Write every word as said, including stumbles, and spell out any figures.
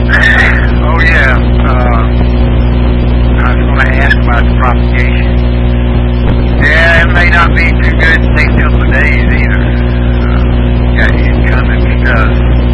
Oh yeah. Uh, I was going to ask about the propagation. Yeah, it may not be too good to take a couple of days either. Uh, got incoming because